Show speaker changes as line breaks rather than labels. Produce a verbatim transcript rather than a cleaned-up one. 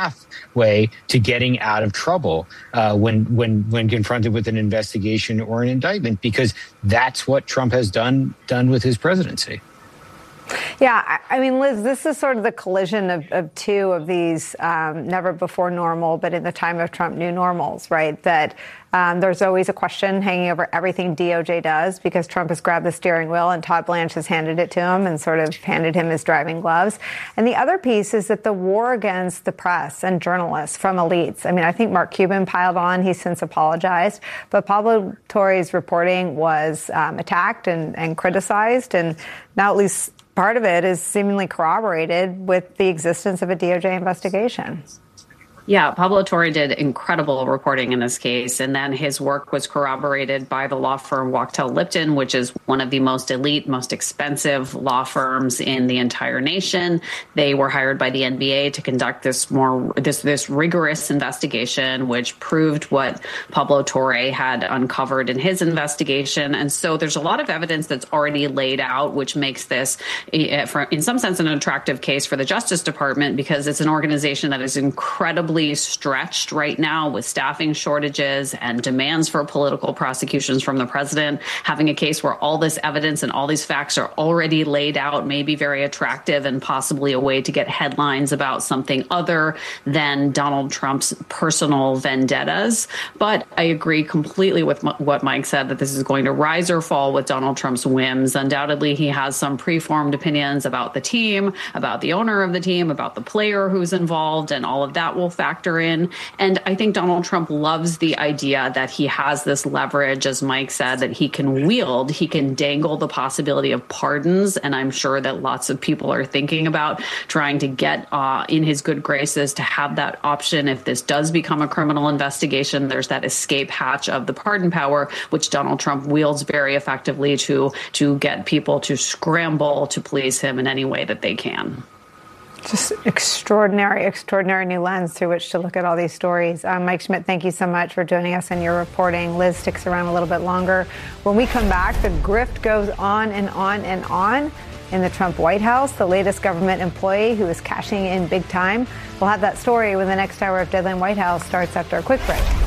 pathway to getting out of trouble uh, when when when confronted with an investigation or an indictment, because that's what Trump has done done with his presidency.
Yeah, I mean, Liz, this is sort of the collision of, of two of these um, never before normal, but in the time of Trump, new normals, right? That um, there's always a question hanging over everything D O J does because Trump has grabbed the steering wheel and Todd Blanche has handed it to him and sort of handed him his driving gloves. And the other piece is that the war against the press and journalists from elites. I mean, I think Mark Cuban piled on. He's since apologized. But Pablo Torre's reporting was um, attacked and, and criticized. And now at least part of it is seemingly corroborated with the existence of a D O J investigation.
Yeah, Pablo Torre did incredible reporting in this case, and then his work was corroborated by the law firm Wachtell Lipton, which is one of the most elite, most expensive law firms in the entire nation. They were hired by the N B A to conduct this more this this rigorous investigation, which proved what Pablo Torre had uncovered in his investigation. And so there's a lot of evidence that's already laid out, which makes this, in some sense, an attractive case for the Justice Department, because it's an organization that is incredibly stretched right now with staffing shortages and demands for political prosecutions from the president. Having a case where all this evidence and all these facts are already laid out may be very attractive and possibly a way to get headlines about something other than Donald Trump's personal vendettas. But I agree completely with m- what Mike said, that this is going to rise or fall with Donald Trump's whims. Undoubtedly, he has some preformed opinions about the team, about the owner of the team, about the player who's involved, and all of that will factor in. And I think Donald Trump loves the idea that he has this leverage, as Mike said, that he can wield. He can dangle the possibility of pardons. And I'm sure that lots of people are thinking about trying to get uh, in his good graces to have that option. If this does become a criminal investigation, there's that escape hatch of the pardon power, which Donald Trump wields very effectively to, to get people to scramble to please him in any way that they can.
Just extraordinary, extraordinary new lens through which to look at all these stories. Um, Mike Schmidt, thank you so much for joining us in your reporting. Liz sticks around a little bit longer. When we come back, the grift goes on and on and on in the Trump White House. The latest government employee who is cashing in big time. We'll have that story when the next hour of Deadline White House starts after a quick break.